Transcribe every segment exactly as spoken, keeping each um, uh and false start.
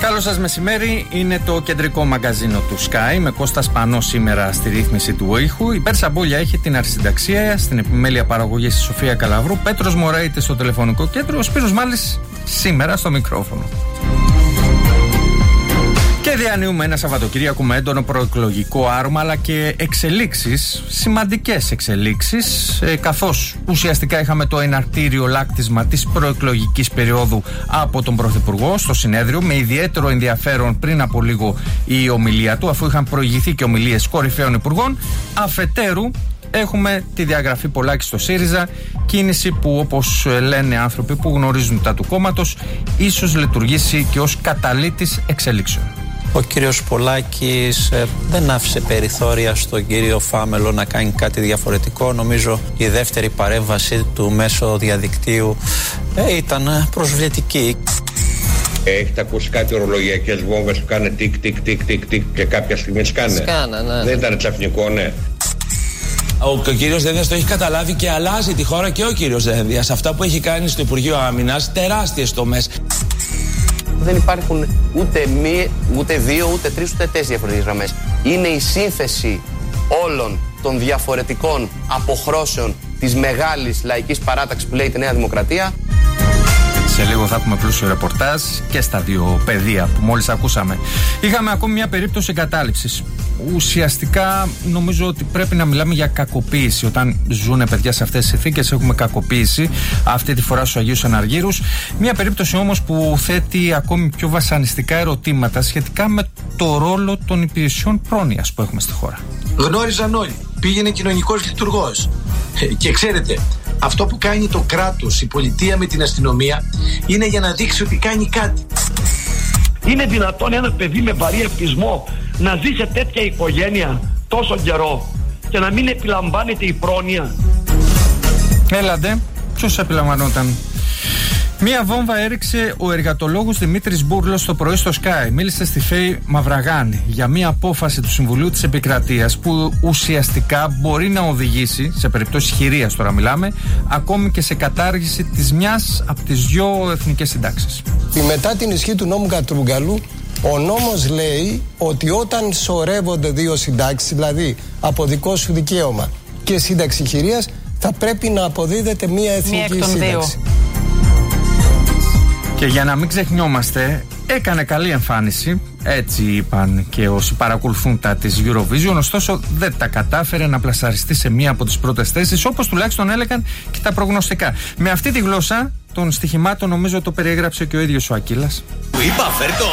Καλό σας μεσημέρι, είναι το κεντρικό μαγκαζίνο του Sky με Κώστα Σπανό σήμερα στη ρύθμιση του ήχου. Η Πέρσα Μπόλια έχει την αρχισυνταξία, στην επιμέλεια παραγωγής η Σοφία Καλαβρού, Πέτρος Μωραΐτης στο τηλεφωνικό κέντρο, ο Σπύρος Μάλης σήμερα στο μικρόφωνο. Και διανύουμε ένα Σαββατοκύριακο με έντονο προεκλογικό άρωμα αλλά και εξελίξεις, σημαντικές εξελίξεις, ε, καθώς ουσιαστικά είχαμε το εναρτήριο λάκτισμα της προεκλογικής περίοδου από τον Πρωθυπουργό στο συνέδριο, με ιδιαίτερο ενδιαφέρον πριν από λίγο η ομιλία του, αφού είχαν προηγηθεί και ομιλίες κορυφαίων υπουργών. Αφετέρου έχουμε τη διαγραφή Πολάκη στο ΣΥΡΙΖΑ, κίνηση που, όπως λένε άνθρωποι που γνωρίζουν τα του κόμματος, ίσως λειτουργήσει και ως καταλύτης εξελίξεων. Ο κύριος Πολάκης ε, δεν άφησε περιθώρια στον κύριο Φάμελο να κάνει κάτι διαφορετικό. Νομίζω η δεύτερη παρέμβαση του μέσω διαδικτύου ε, ήταν προσβλητική. Έχετε ακούσει κάτι ορολογιακές βόμβες που κάνε τικ τικ τικ τικ τικ και κάποια στιγμή σκάνε? Σκάνε, ναι. Δεν ήταν ξαφνικό, ναι. Ο, ο κύριος Δένδιας το έχει καταλάβει και αλλάζει τη χώρα και ο κύριος Δένδιας. Αυτά που έχει κάνει στο Υπουργείο Άμυνας, τεράστιες τομές. Δεν υπάρχουν ούτε, μη, ούτε δύο, ούτε τρεις, ούτε τέσσερις διαφορετικές γραμμές. Είναι η σύνθεση όλων των διαφορετικών αποχρώσεων της μεγάλης λαϊκής παράταξης που λέει τη Νέα Δημοκρατία. Σε λίγο θα έχουμε πλούσιο ρεπορτάζ και στα δύο πεδία που μόλις ακούσαμε. Είχαμε ακόμη μια περίπτωση εγκατάλειψης. Ουσιαστικά νομίζω ότι πρέπει να μιλάμε για κακοποίηση. Όταν ζουν παιδιά σε αυτές τις συνθήκες έχουμε κακοποίηση, αυτή τη φορά στους Αγίους Αναργύρους. Μια περίπτωση όμως που θέτει ακόμη πιο βασανιστικά ερωτήματα σχετικά με το ρόλο των υπηρεσιών πρόνοιας που έχουμε στη χώρα. Γνώριζαν όλοι. Πήγαινε κοινωνικός λειτουργός. Και ξέρετε, αυτό που κάνει το κράτος, η πολιτεία με την αστυνομία, είναι για να δείξει ότι κάνει κάτι. Είναι δυνατόν ένα παιδί με βαρύ ευτισμό να ζει σε τέτοια οικογένεια τόσο καιρό και να μην επιλαμβάνεται η πρόνοια? Έλατε, ποιος επιλαμβανόταν? Μία βόμβα έριξε ο εργατολόγος Δημήτρης Μπούρλος το πρωί στο Sky. Μίλησε στη Φέη Μαυραγάνη για μία απόφαση του Συμβουλίου της Επικρατείας που ουσιαστικά μπορεί να οδηγήσει, σε περιπτώσει χειρίας τώρα μιλάμε, ακόμη και σε κατάργηση της μιας από τις δυο εθνικές συντάξεις. Μετά την ισχύ του νόμου Κατρούγκαλου, ο νόμος λέει ότι όταν σωρεύονται δύο συντάξεις, δηλαδή από δικό σου δικαίωμα και σύνταξη χειρίας, θα πρέπει να αποδίδεται μία εθνική μία σύνταξη. Και για να μην ξεχνιόμαστε, έκανε καλή εμφάνιση, έτσι είπαν και όσοι παρακολουθούν τα της Eurovision, ωστόσο δεν τα κατάφερε να πλασαριστεί σε μία από τις πρώτες θέσεις, όπως τουλάχιστον έλεγαν και τα προγνωστικά. Με αυτή τη γλώσσα των στοιχημάτων νομίζω το περιέγραψε και ο ίδιος ο Ακύλας. Του είπα, φέρτο!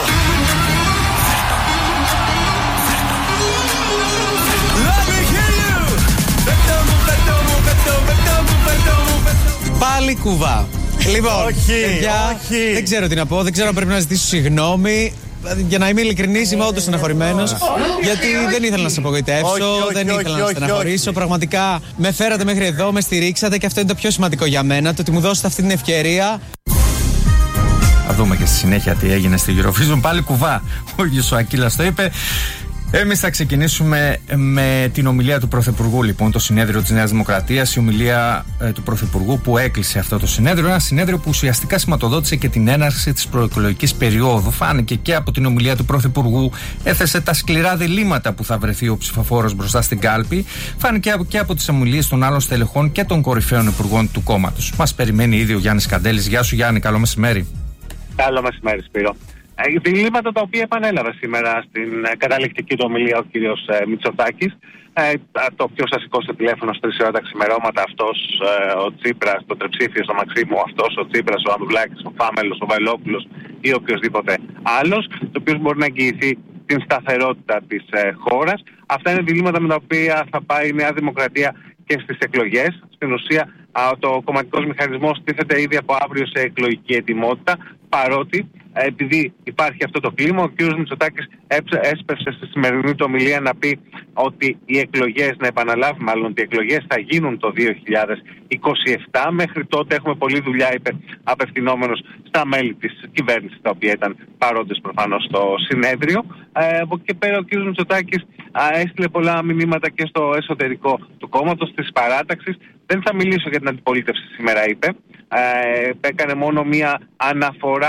Πάλι κουβά. Λοιπόν, όχι, παιδιά, όχι. δεν ξέρω τι να πω, δεν ξέρω αν πρέπει να ζητήσω συγγνώμη. Για να είμαι ειλικρινής, είμαι όντως στεναχωρημένος. Γιατί δεν ήθελα να σας απογοητεύσω, όχι, όχι, δεν ήθελα όχι, να στεναχωρήσω. όχι. Πραγματικά με φέρατε μέχρι εδώ, με στηρίξατε και αυτό είναι το πιο σημαντικό για μένα. Το ότι μου δώσετε αυτή την ευκαιρία. Θα δούμε και στη συνέχεια τι έγινε στη Eurovision. Πάλι κουβά, ο ίδιος ο Ακύλας το είπε. Εμείς θα ξεκινήσουμε με την ομιλία του Πρωθυπουργού, λοιπόν, το συνέδριο της Νέας Δημοκρατίας, η ομιλία ε, του Πρωθυπουργού που έκλεισε αυτό το συνέδριο. Ένα συνέδριο που ουσιαστικά σηματοδότησε και την έναρξη της προεκλογικής περίοδου. Φάνηκε και από την ομιλία του Πρωθυπουργού, έθεσε τα σκληρά διλήμματα που θα βρεθεί ο ψηφοφόρος μπροστά στην κάλπη. Φάνηκε και από τις ομιλίες των άλλων στελεχών και των κορυφαίων υπουργών του κόμματος. Μας περιμένει ήδη ο Γιάννης Καντέλης. Γεια σου, Γιάννη, καλό μεσημέρι. Καλό μεσημέρι, Σπύρο. Διλήμματα τα οποία επανέλαβε σήμερα στην καταληκτική του ομιλία ο κύριος ε, Μητσοτάκης. Ε, το ποιος θα σηκώσει το τηλέφωνο στις τρεις ώρα τα ξημερώματα, αυτός ε, ο Τσίπρας, το τρεψήφιο στο Μαξίμου, αυτός ο Τσίπρας, ο Ανδουλάκης, ο Φάμελος, ο Βελόπουλος ή οποιοδήποτε άλλος, το οποίος μπορεί να εγγυηθεί την σταθερότητα της ε, χώρας. Αυτά είναι διλήμματα με τα οποία θα πάει η Νέα Δημοκρατία και στις εκλογές. Στην ουσία, α, το κομματικός μηχανισμός τίθεται ήδη από αύριο σε εκλογική ετοιμότητα, παρότι επειδή υπάρχει αυτό το κλίμα, ο κ. Μητσοτάκης έσπευσε στη σημερινή του ομιλία να πει ότι οι εκλογές, να επαναλάβει μάλλον ότι οι εκλογές θα γίνουν το δύο χιλιάδες είκοσι επτά. Μέχρι τότε έχουμε πολλή δουλειά, είπε, απευθυνόμενος στα μέλη της κυβέρνησης, τα οποία ήταν παρόντες προφανώς στο συνέδριο. Ε, από εκεί πέρα ο κ. Μητσοτάκης έστειλε πολλά μηνύματα και στο εσωτερικό του κόμματος, της παράταξης. Δεν θα μιλήσω για την αντιπολίτευση σήμερα, είπε. Ε, έκανε μόνο μία αναφορά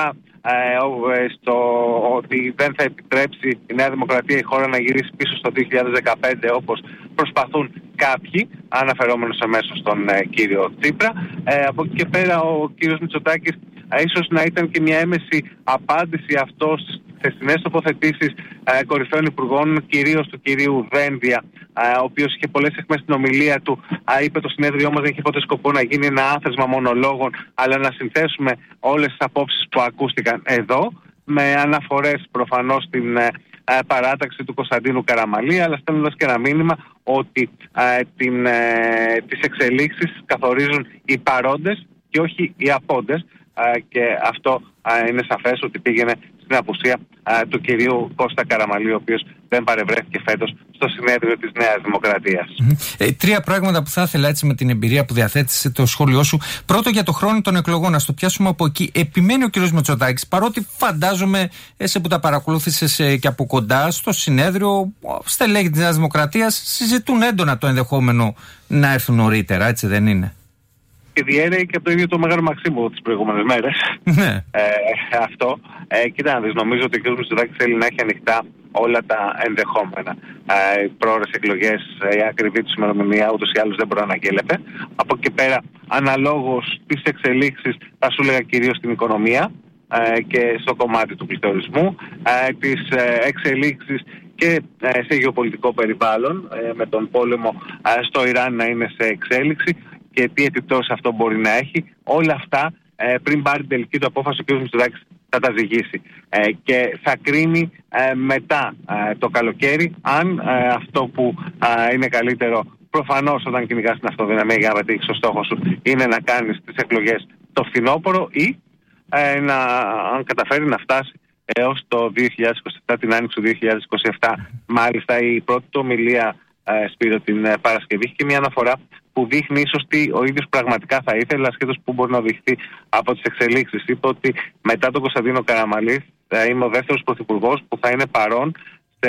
ε, στο ότι δεν θα επιτρέψει η Νέα Δημοκρατία η χώρα να γυρίσει πίσω στο δύο χιλιάδες δεκαπέντε όπως προσπαθούν κάποιοι, αναφερόμενος αμέσως στον ε, κύριο Τσίπρα. Ε, από εκεί και πέρα ο κύριος Μητσοτάκης ε, ίσως να ήταν και μια έμεση απάντηση αυτό στις χθεσινές τοποθετήσεις ε, κορυφαίων υπουργών, κυρίως του κυρίου Δένδια, ε, ο οποίος είχε πολλές αιχμές στην ομιλία του. Ε, είπε το συνέδριό μας δεν είχε ποτέ σκοπό να γίνει ένα άθροισμα μονολόγων, αλλά να συνθέσουμε όλες τις απόψεις που ακούστηκαν εδώ, με αναφορές προφανώς στην ε, ε, παράταξη του Κωνσταντίνου Καραμαλή, αλλά στέλνοντας και ένα μήνυμα ότι ε, την, ε, τις εξελίξεις καθορίζουν οι παρόντες και όχι οι απόντες, ε, και αυτό ε, είναι σαφές ότι πήγαινε στην απουσία ε, του κυρίου Κώστα Καραμαλή, ο οποίος δεν παρευρέθηκε φέτος στο συνέδριο της Νέας Δημοκρατίας. Mm-hmm. Ε, τρία πράγματα που θα ήθελα έτσι με την εμπειρία που διαθέτησε το σχόλιο σου. Πρώτο, για το χρόνο των εκλογών, να το πιάσουμε από εκεί. Επιμένει ο κ. Μητσοτάκης, παρότι φαντάζομαι εσύ που τα παρακολούθησες ε, και από κοντά στο συνέδριο, στελέχη της Νέας Δημοκρατίας συζητούν έντονα το ενδεχόμενο να έρθουν νωρίτερα, έτσι δεν είναι? Και διέρεε και από το ίδιο το Μέγαρο Μαξίμου τις προηγούμενες μέρες. Ναι. ε, αυτό. Ε, κοίτα να δεις, νομίζω ότι ο κ. Μητσοτάκης θέλει να έχει ανοιχτά όλα τα ενδεχόμενα. Ε, πρόορες εκλογές, η ακριβή του ημερομηνία ούτως ή άλλως δεν προαναγγέλλεται. Από εκεί πέρα, αναλόγως τις εξελίξεις, θα σου έλεγα κυρίως στην οικονομία ε, και στο κομμάτι του πληθωρισμού, ε, τις ε, εξελίξεις και ε, σε γεωπολιτικό περιβάλλον, ε, με τον πόλεμο ε, στο Ιράν να είναι σε εξέλιξη και τι επιπτώσεις αυτό μπορεί να έχει. Όλα αυτά ε, πριν πάρει την τελική του απόφαση ο κ. Μητσοτάκης θα τα ζυγίσει ε, και θα κρίνει ε, μετά ε, το καλοκαίρι αν ε, αυτό που ε, είναι καλύτερο, προφανώς όταν κυνηγάς την αυτοδυναμία για να πετύχεις το στόχο σου, είναι να κάνεις τις εκλογές το φθινόπωρο ή ε, να, αν καταφέρει να φτάσει έως το δύο χιλιάδες είκοσι επτά, την άνοιξη του δύο χιλιάδες είκοσι επτά. Μάλιστα η πρώτη του ομιλία ε, Σπύρο την ε, Παρασκευή είχε και μια αναφορά που δείχνει ίσως τι ο ίδιος πραγματικά θα ήθελε, ασχέτως που μπορεί να οδηγηθεί από τις εξελίξεις. Είπε ότι μετά τον Κωνσταντίνο Καραμαλή θα είμαι ο δεύτερος πρωθυπουργός που θα είναι παρόν σε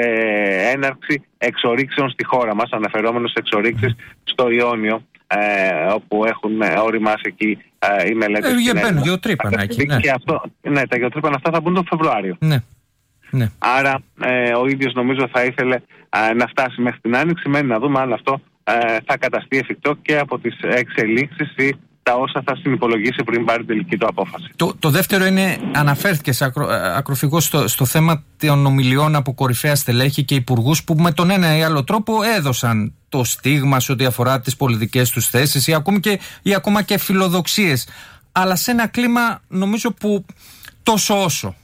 έναρξη εξορίξεων στη χώρα μας, αναφερόμενος σε εξορίξεις στο Ιόνιο, ε, όπου έχουν οριμάσει εκεί ε, οι μελέτες. Ε, για μπαίνουν γεωτρύπανα εκεί. Ναι. Και αυτό, ναι, τα γεωτρύπανα αυτά θα μπουν τον Φεβρουάριο. Ναι. Ναι. Άρα ε, ο ίδιος νομίζω θα ήθελε ε, να φτάσει μέχρι την άνοιξη, μένει να δούμε αν αυτό ε, θα καταστεί εφικτό και από τις εξελίξεις ή τα όσα θα συνυπολογίσει πριν πάρει την τελική του απόφαση. Το, το δεύτερο είναι, αναφέρθηκε ακρο, ακροφυγώς στο, στο θέμα των ομιλιών από κορυφαία στελέχη και υπουργούς που με τον ένα ή άλλο τρόπο έδωσαν το στίγμα σε ό,τι αφορά τις πολιτικές τους θέσεις ή, ακόμη και, ή ακόμα και φιλοδοξίες, αλλά σε ένα κλίμα νομίζω που τόσο όσο.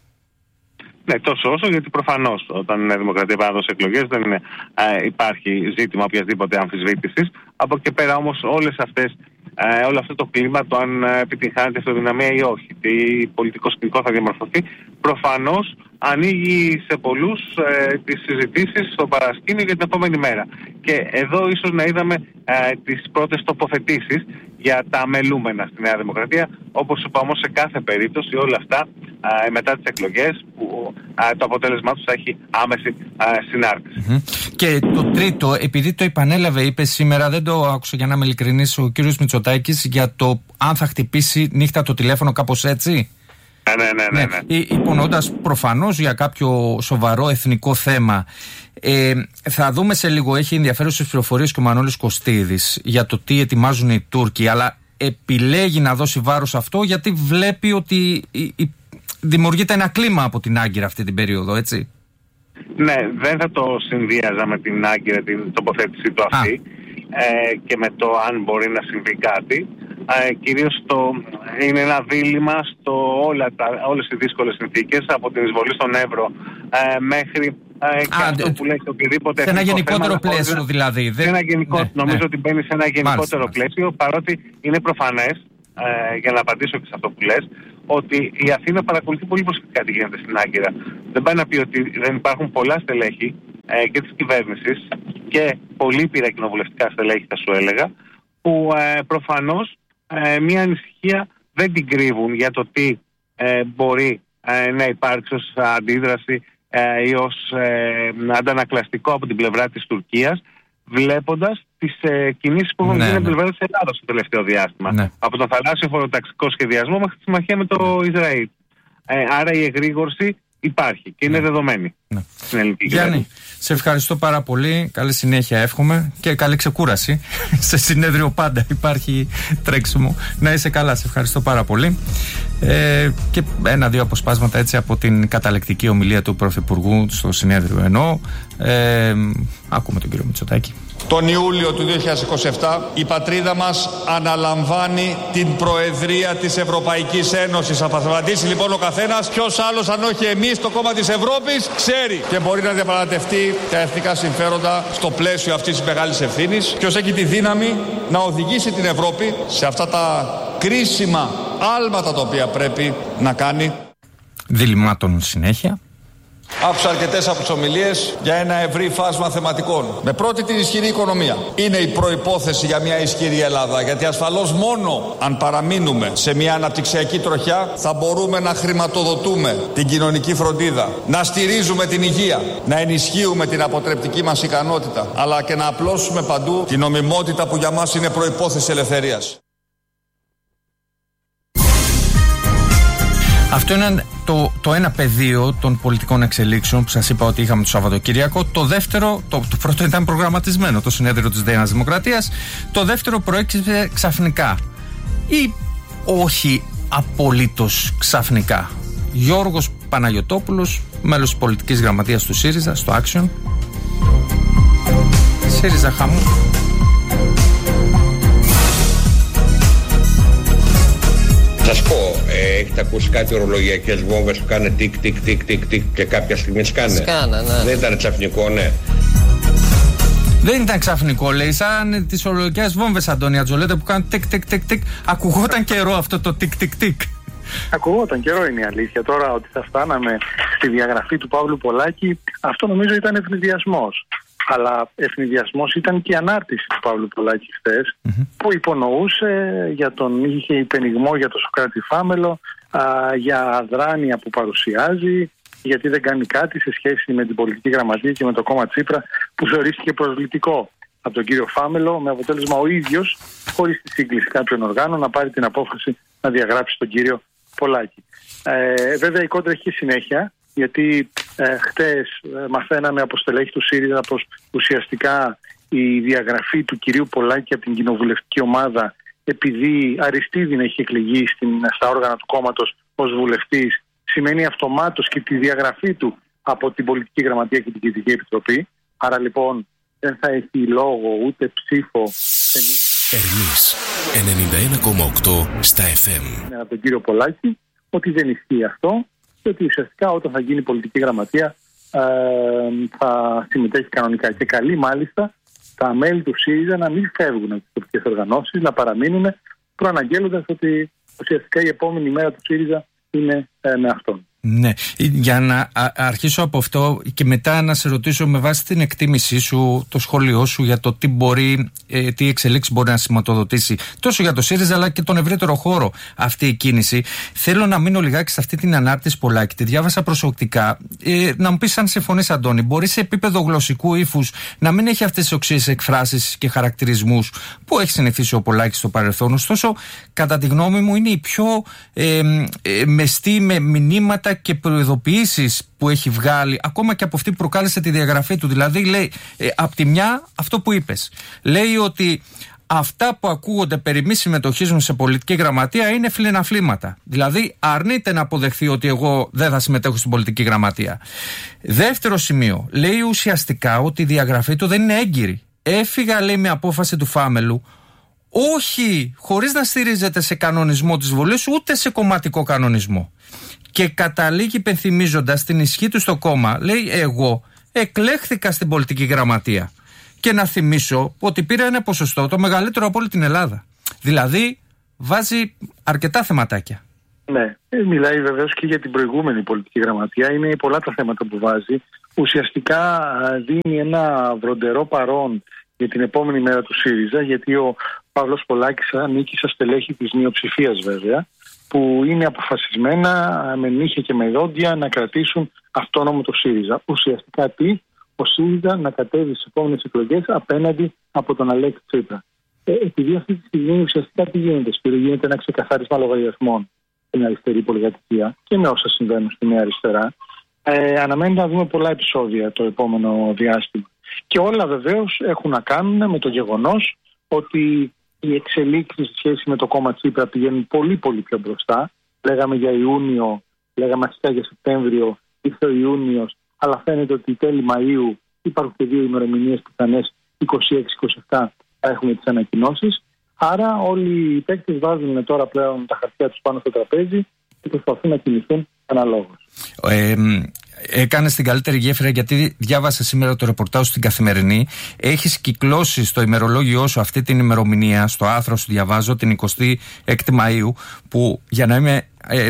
Ναι, τόσο όσο, γιατί προφανώς όταν είναι δημοκρατία πάει να δώσει εκλογές δεν είναι, ε, υπάρχει ζήτημα οποιασδήποτε αμφισβήτησης. Από εκεί πέρα όμως όλες αυτές, ε, όλο αυτό το κλίμα, το αν επιτυγχάνεται η αυτοδυναμία ή όχι, τι πολιτικό σκηνικό θα διαμορφωθεί, προφανώς ανοίγει σε πολλούς ε, τις συζητήσεις στο παρασκήνιο για την επόμενη μέρα. Και εδώ ίσως να είδαμε ε, τις πρώτες τοποθετήσεις για τα μελούμενα στη Νέα Δημοκρατία. Όπως είπα όμως, σε κάθε περίπτωση όλα αυτά ε, μετά τις εκλογές που ε, το αποτέλεσμά τους θα έχει άμεση ε, συνάρτηση. Mm-hmm. Και το τρίτο, επειδή το επανέλαβε, είπε σήμερα, δεν το άκουσα για να είμαι ειλικρινής, ο κύριος Μητσοτάκης, για το αν θα χτυπήσει νύχτα το τηλέφωνο, κάπως έτσι. Ναι, ναι, ναι, ναι, ναι. Υπονοώντας προφανώς για κάποιο σοβαρό εθνικό θέμα. Ε, θα δούμε σε λίγο, έχει ενδιαφέρουσες πληροφορίες και ο Μανώλης Κωστίδης για το τι ετοιμάζουν οι Τούρκοι, αλλά επιλέγει να δώσει βάρος αυτό γιατί βλέπει ότι η, η, δημιουργείται ένα κλίμα από την Άγκυρα αυτή την περίοδο, έτσι. Ναι, δεν θα το συνδύαζα με την Άγκυρα την τοποθέτηση του αυτή ε, και με το αν μπορεί να συμβεί κάτι. Ε, κυρίως το, είναι ένα δίλημμα στο όλα τα, όλες οι δύσκολες συνθήκες, από την εισβολή στον Εύρο ε, μέχρι ε, και Α, αυτό που λέει οτιδήποτε. Σε ένα γενικότερο θέμα, πλαίσιο χωρίς, δηλαδή. Σε ένα γενικό, ναι, νομίζω ναι. ότι μπαίνει σε ένα γενικότερο μάλιστα, πλαίσιο, μάλιστα. Παρότι είναι προφανές, ε, για να απαντήσω και σε αυτό που λες, ότι η Αθήνα παρακολουθεί πολύ προσεκτικά τι γίνεται στην Άγκυρα. Δεν πάει να πει ότι δεν υπάρχουν πολλά στελέχη ε, και της κυβέρνησης και πολύπειρα κοινοβουλευτικά στελέχη, θα σου έλεγα, που ε, προφανώς Ε, μια ανησυχία δεν την κρύβουν για το τι ε, μπορεί ε, να υπάρξει ως αντίδραση ε, ή ως ε, αντανακλαστικό από την πλευρά της Τουρκίας, βλέποντας τις ε, κινήσεις που έχουν γίνει από την πλευρά της Ελλάδας το τελευταίο διάστημα. Ναι. Από τον θαλάσσιο χωροταξικό σχεδιασμό μέχρι τη συμμαχία με το Ισραήλ. Ε, άρα η εγρήγορση υπάρχει και είναι ναι. δεδομένη. Ναι. Γιάννη, σε ευχαριστώ πάρα πολύ. Καλή συνέχεια εύχομαι και καλή ξεκούραση. Σε συνέδριο πάντα υπάρχει τρέξιμο. Να είσαι καλά, σε ευχαριστώ πάρα πολύ. Ε, και ένα-δύο αποσπάσματα έτσι από την καταλεκτική ομιλία του Πρωθυπουργού στο συνέδριο εννοώ. Ε, ακούμε τον κύριο Μητσοτάκη. Τον Ιούλιο του δύο χιλιάδες είκοσι επτά η πατρίδα μας αναλαμβάνει την Προεδρία της Ευρωπαϊκής Ένωσης. Θα αποφασίσει λοιπόν ο καθένας ποιος άλλος αν όχι εμείς το κόμμα της Ευρώπης ξέρει και μπορεί να διαπραγματευτεί τα εθνικά συμφέροντα στο πλαίσιο αυτής της μεγάλης ευθύνης. Ποιος έχει τη δύναμη να οδηγήσει την Ευρώπη σε αυτά τα κρίσιμα άλματα τα οποία πρέπει να κάνει. Διλημάτων συνέχεια. Άκουσα αρκετές από τις ομιλίες για ένα ευρύ φάσμα θεματικών. Με πρώτη την ισχυρή οικονομία. Είναι η προϋπόθεση για μια ισχυρή Ελλάδα. Γιατί ασφαλώς μόνο αν παραμείνουμε σε μια αναπτυξιακή τροχιά θα μπορούμε να χρηματοδοτούμε την κοινωνική φροντίδα, να στηρίζουμε την υγεία, να ενισχύουμε την αποτρεπτική μας ικανότητα, αλλά και να απλώσουμε παντού την νομιμότητα που για μας είναι προϋπόθεση ελευθερίας. Αυτό είναι το, το ένα πεδίο των πολιτικών εξελίξεων που σας είπα ότι είχαμε το Σαββατοκύριακο. Το δεύτερο, το, το πρώτο ήταν προγραμματισμένο, το συνέδριο της Νέας Δημοκρατίας. Το δεύτερο προέκυψε ξαφνικά ή όχι απολύτως ξαφνικά. Γιώργος Παναγιωτόπουλος, μέλος της πολιτικής γραμματείας του ΣΥΡΙΖΑ, στο Action. ΣΥΡΙΖΑ χαμού. Σας πω, ε, έχετε ακούσει κάτι ορολογιακές βόμβες που κάνε τικ τικ τικ τικ τικ και κάποια στιγμή σκάνε. Σκάνε, ναι. Δεν ήταν ξαφνικό, ναι. Δεν ήταν ξαφνικό, λέει, σαν τις ορολογιακές βόμβες, Αντώνη Ατζολέτα, που κάνουν τικ τικ τικ τικ. Ακουγόταν καιρό αυτό το τικ τικ τικ. Ακουγόταν καιρό, είναι η αλήθεια. Τώρα ότι θα φτάναμε στη διαγραφή του Παύλου Πολάκη, αυτό νομίζω ήταν ευνηδιασμός. Αλλά ευνηδιασμός ήταν και η ανάρτηση του Παύλου Πολάκη χθες, mm-hmm. που υπονοούσε, για τον, είχε υπενιγμό για τον Σωκράτη Φάμελο, α, για αδράνεια που παρουσιάζει, γιατί δεν κάνει κάτι σε σχέση με την πολιτική γραμματεία και με το κόμμα Τσίπρα, που θεωρήθηκε προσβλητικό από τον κύριο Φάμελο, με αποτέλεσμα ο ίδιος, χωρίς τη σύγκληση κάποιων οργάνων, να πάρει την απόφαση να διαγράψει τον κύριο Πολάκη. Ε, βέβαια η κόντρα έχει συνέχεια, γιατί ε, χτες ε, μαθαίναμε από στελέχη του ΣΥΡΙΖΑ πως ουσιαστικά η διαγραφή του κυρίου Πολάκη από την κοινοβουλευτική ομάδα, επειδή Αριστίδη έχει εκλεγεί στην, στα όργανα του κόμματος ως βουλευτής, σημαίνει αυτομάτως και τη διαγραφή του από την πολιτική γραμματεία και την Κεντρική Επιτροπή. Άρα λοιπόν δεν θα έχει λόγο ούτε ψήφο. Ερμής ενενήντα ένα κόμμα οκτώ στα εφ εμ. Από τον κύριο Πολάκη, ότι δεν ισχύει αυτό. Και ότι ουσιαστικά όταν θα γίνει πολιτική γραμματεία ε, θα συμμετέχει κανονικά. Και καλεί μάλιστα τα μέλη του ΣΥΡΙΖΑ να μην φεύγουν από τις τοπικές οργανώσεις, να παραμείνουν, προαναγγέλλοντας ότι ουσιαστικά η επόμενη μέρα του ΣΥΡΙΖΑ είναι ε, με αυτόν. Ναι, για να α, αρχίσω από αυτό και μετά να σε ρωτήσω με βάση την εκτίμησή σου, το σχόλιο σου για το τι μπορεί, ε, τι εξελίξεις μπορεί να σηματοδοτήσει τόσο για το ΣΥΡΙΖΑ αλλά και τον ευρύτερο χώρο αυτή η κίνηση. Θέλω να μείνω λιγάκι σε αυτή την ανάρτηση Πολάκη. Τη διάβασα προσεκτικά. Ε, να μου πεις αν συμφωνείς, Αντώνη, μπορεί σε επίπεδο γλωσσικού ύφους να μην έχει αυτές τις οξύες εκφράσεις και χαρακτηρισμούς που έχει συνηθίσει ο Πολάκης στο παρελθόν. Ωστόσο, κατά τη γνώμη μου, είναι η πιο ε, ε, μεστή με μηνύματα και προειδοποιήσεις που έχει βγάλει, ακόμα και από αυτή που προκάλεσε τη διαγραφή του. Δηλαδή, λέει, ε, απ' τη μια, αυτό που είπες. Λέει ότι αυτά που ακούγονται περί μη συμμετοχής μου σε πολιτική γραμματεία είναι φιλεναφλήματα. Δηλαδή, αρνείται να αποδεχθεί ότι εγώ δεν θα συμμετέχω στην πολιτική γραμματεία. Δεύτερο σημείο, λέει ουσιαστικά ότι η διαγραφή του δεν είναι έγκυρη. Έφυγα, λέει, με απόφαση του Φάμελου, όχι χωρίς να στηρίζεται σε κανονισμό της Βουλής, ούτε σε κομματικό κανονισμό. Και καταλήγει υπενθυμίζοντας την ισχύ του στο κόμμα, λέει, εγώ εκλέχθηκα στην πολιτική γραμματεία. Και να θυμίσω ότι πήρα ένα ποσοστό το μεγαλύτερο από όλη την Ελλάδα. Δηλαδή βάζει αρκετά θεματάκια. Ναι, μιλάει βεβαίως και για την προηγούμενη πολιτική γραμματεία. Είναι πολλά τα θέματα που βάζει. Ουσιαστικά δίνει ένα βροντερό παρόν για την επόμενη μέρα του ΣΥΡΙΖΑ, γιατί ο Παύλος Πολάκης ανήκει στα στελέχη της μειοψηφίας βέβαια, που είναι αποφασισμένα με νύχια και με δόντια να κρατήσουν αυτόνομο το ΣΥΡΙΖΑ. Ουσιαστικά τι, ο ΣΥΡΙΖΑ να κατέβει στις επόμενες εκλογές απέναντι από τον Αλέξη Τσίπρα. Ε, επειδή αυτή τη στιγμή ουσιαστικά τι γίνεται, Σπύρο, γίνεται ένα ξεκαθάρισμα λογαριασμών. την αριστερή πολυκατοικία και με όσα συμβαίνουν στη Νέα Αριστερά. Ε, αναμένεται να δούμε πολλά επεισόδια το επόμενο διάστημα. Και όλα βεβαίως έχουν να κάνουν με το γεγονός ότι οι εξελίξεις σε σχέση με το κόμμα Τσίπρα πηγαίνουν πολύ πολύ πιο μπροστά. Λέγαμε για Ιούνιο, λέγαμε αρχικά για Σεπτέμβριο, ήρθε ο Ιούνιος, αλλά φαίνεται ότι τέλη Μαΐου υπάρχουν και δύο ημερομηνίες πιθανές, είκοσι έξι είκοσι επτά θα έχουμε τις ανακοινώσεις. Άρα όλοι οι παίκτες βάζουν τώρα πλέον τα χαρτιά τους πάνω στο τραπέζι και προσπαθούν να κινηθούν αναλόγως. Ε, Έκανε την καλύτερη γέφυρα, γιατί διάβασα σήμερα το ρεπορτάζ στην Καθημερινή. Έχεις κυκλώσει στο ημερολόγιό σου αυτή την ημερομηνία, στο άρθρο σου διαβάζω, την εικοστή έκτη Μαΐου, που για να είμαι ε,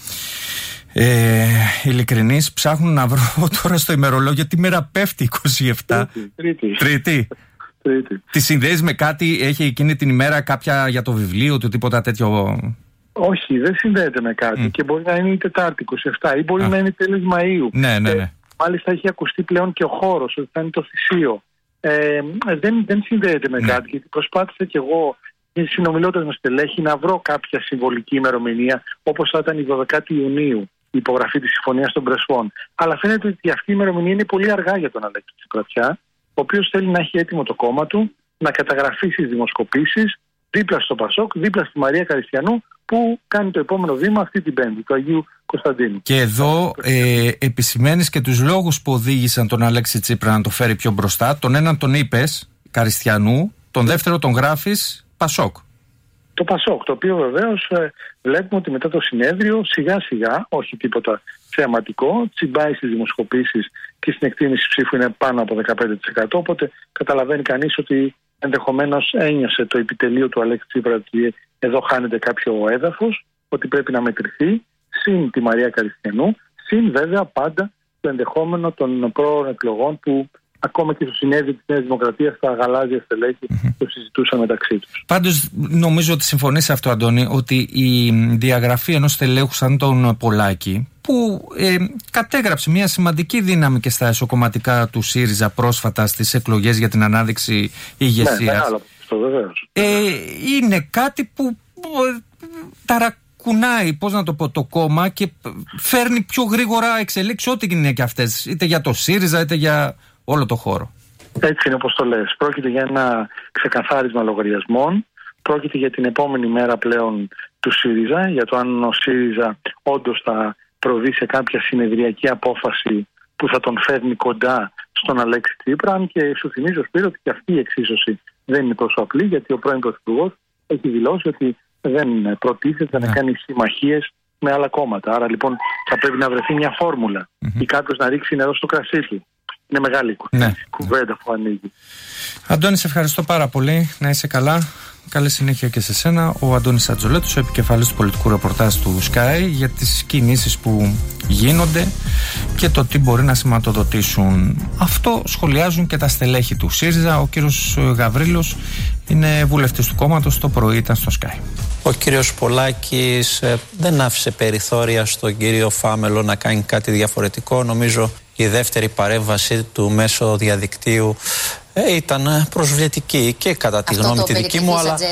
ε, ειλικρινής, ψάχνω να βρω τώρα στο ημερολόγιο τι μέρα πέφτει, είκοσι επτά. Τρίτη. Τρίτη. Τρίτη. Τη συνδέεις με κάτι, έχει εκείνη την ημέρα κάποια για το βιβλίο του, τίποτα τέτοιο? Όχι, δεν συνδέεται με κάτι mm. και μπορεί να είναι η Τετάρτη είκοσι επτά ή μπορεί ah. να είναι τέλος Μαΐου. Ναι, ναι, ναι. Ε, μάλιστα έχει ακουστεί πλέον και ο χώρος, ότι θα είναι το Θησίο. Ε, δεν, δεν συνδέεται με mm. κάτι, γιατί προσπάθησα κι εγώ, συνομιλώντας με στελέχη, να βρω κάποια συμβολική ημερομηνία, όπως θα ήταν η δωδεκάτη Ιουνίου, η υπογραφή της Συμφωνίας των Πρεσβών. Αλλά φαίνεται ότι αυτή η ημερομηνία είναι πολύ αργά για τον Αλέξη Τσίπρα, ο οποίος θέλει να έχει έτοιμο το κόμμα του, να καταγραφεί στις δημοσκοπήσεις, δίπλα στο Πασόκ, δίπλα στη Μαρία Καριστιανού, που κάνει το επόμενο βήμα αυτή την Πέμπτη, του Αγίου Κωνσταντίνου. Και εδώ ε, επισημαίνεις και τους λόγους που οδήγησαν τον Αλέξη Τσίπρα να το φέρει πιο μπροστά. Τον έναν τον είπες Καριστιανού, τον δεύτερο τον γράφεις Πασόκ. Το Πασόκ, το οποίο βεβαίως ε, βλέπουμε ότι μετά το συνέδριο σιγά σιγά, όχι τίποτα θεαματικό, τσιμπάει στις δημοσκοπήσεις και στην εκτίμηση ψήφου είναι πάνω από δεκαπέντε τοις εκατό, οπότε καταλαβαίνει κανείς ότι ενδεχομένως ένιωσε το επιτελείο του Αλέξη Τσίπρα ότι εδώ χάνεται κάποιο έδαφος, ότι πρέπει να μετρηθεί, συν τη Μαρία Καριστιανού, συν βέβαια πάντα το ενδεχόμενο των πρόωρων εκλογών που ακόμα και στο συνέδριο της Νέας Δημοκρατίας τα γαλάζια στελέχη mm-hmm. το συζητούσαν μεταξύ τους. Πάντως νομίζω ότι συμφωνείς σε αυτό, Αντώνη, ότι η διαγραφή ενός στελέχου σαν τον Πολάκη, που ε, κατέγραψε μια σημαντική δύναμη και στα εσωκομματικά του ΣΥΡΙΖΑ πρόσφατα στις εκλογές για την ανάδειξη ηγεσίας, ναι, μεγάλο αυτό, βεβαίως. Ε, είναι κάτι που ε, ταρακουνάει, πώς να το πω, το κόμμα και φέρνει πιο γρήγορα εξελίξεις, ό,τι είναι και αυτές, είτε για το ΣΥΡΙΖΑ είτε για όλο το χώρο. Έτσι είναι όπως το λες. Πρόκειται για ένα ξεκαθάρισμα λογαριασμών. Πρόκειται για την επόμενη μέρα πλέον του ΣΥΡΙΖΑ, για το αν ο ΣΥΡΙΖΑ όντως θα προβεί σε κάποια συνεδριακή απόφαση που θα τον φέρνει κοντά στον Αλέξη Τσίπρα. Αν και σου θυμίζω, Σπύρο, ότι και αυτή η εξίσωση δεν είναι τόσο απλή, γιατί ο πρώην Πρωθυπουργός έχει δηλώσει ότι δεν προτίθεται να κάνει συμμαχίες με άλλα κόμματα. Άρα λοιπόν θα πρέπει να βρεθεί μια φόρμουλα mm-hmm. ή κάποιος να ρίξει νερό στο κρασί του. Είναι μεγάλη ναι. κουβέντα που ανοίγει. Αντώνη, σε ευχαριστώ πάρα πολύ. Να είσαι καλά. Καλή συνέχεια και σε σένα. Ο Αντώνης Ατζολέτος, ο επικεφαλής του πολιτικού ρεπορτάζ του Sky, για τις κινήσεις που γίνονται και το τι μπορεί να σηματοδοτήσουν. Αυτό σχολιάζουν και τα στελέχη του ΣΥΡΙΖΑ. Ο κύριος Γαβρίλος είναι βουλευτής του κόμματος. Το πρωί ήταν στο Sky. Ο κύριος Πολάκης ε, δεν άφησε περιθώρια στον κύριο Φάμελο να κάνει κάτι διαφορετικό. Νομίζω η δεύτερη παρέμβαση του μέσω διαδικτύου ε, ήταν προσβλητική και κατά τη Αυτό γνώμη τη δική μου, αλλά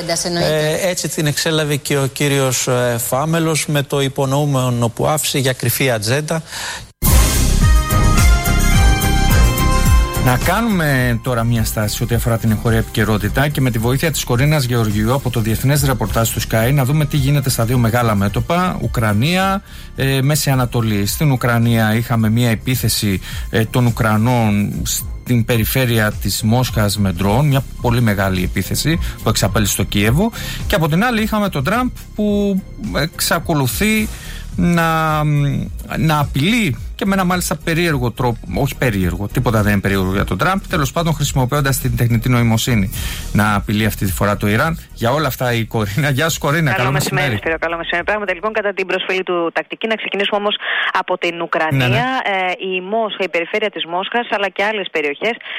ε, έτσι την εξέλαβε και ο κύριος ε, Φάμελος με το υπονοούμενο που άφησε για κρυφή ατζέντα. Να κάνουμε τώρα μια στάση ό,τι αφορά την εγχώρια επικαιρότητα και με τη βοήθεια της Κορίνας Γεωργιού από το Διεθνές Ρεπορτάζ του Sky να δούμε τι γίνεται στα δύο μεγάλα μέτωπα, Ουκρανία, ε, Μέση Ανατολή. Στην Ουκρανία είχαμε μια επίθεση ε, των Ουκρανών στην περιφέρεια της Μόσχας με ντρόν, μια πολύ μεγάλη επίθεση που εξαπέλυσε στο Κίεβο, και από την άλλη είχαμε τον Τραμπ που εξακολουθεί να, να απειλεί και με ένα μάλιστα περίεργο τρόπο, όχι περίεργο, τίποτα δεν είναι περίεργο για τον Τραμπ, τέλος πάντων χρησιμοποιώντας την τεχνητή νοημοσύνη να απειλεί αυτή τη φορά το Ιράν. Για όλα αυτά η Κορίνα. Γεια σου, Κορίνα. Καλό, καλό μεσημέρι. Σπύρο, καλό μεσημέρι. Πράγματι, λοιπόν, κατά την προσφυλή του τακτική, να ξεκινήσουμε όμως από την Ουκρανία. Ναι, ναι. Ε, η Μόσχα, η περιφέρεια της Μόσχας, αλλά και άλλες περιοχές